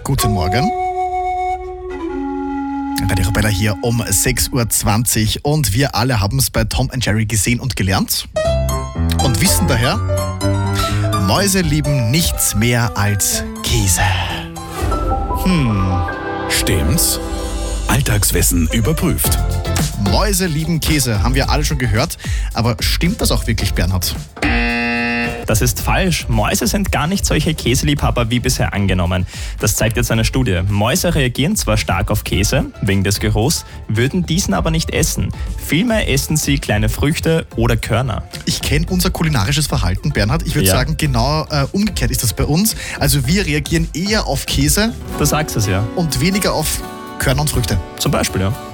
Guten Morgen. Radio Arabella hier um 6.20 Uhr und wir alle haben es bei Tom and Jerry gesehen und gelernt und wissen daher, Mäuse lieben nichts mehr als Käse. Stimmt's? Alltagswissen überprüft. Mäuse lieben Käse, haben wir alle schon gehört, aber stimmt das auch wirklich, Bernhard? Das ist falsch. Mäuse sind gar nicht solche Käseliebhaber wie bisher angenommen. Das zeigt jetzt eine Studie. Mäuse reagieren zwar stark auf Käse, wegen des Geruchs, würden diesen aber nicht essen. Vielmehr essen sie kleine Früchte oder Körner. Ich kenne unser kulinarisches Verhalten, Bernhard. Ich würde sagen, genau umgekehrt ist das bei uns. Also wir reagieren eher auf Käse Da sagst du es ja. und weniger auf Körner und Früchte. Zum Beispiel, ja.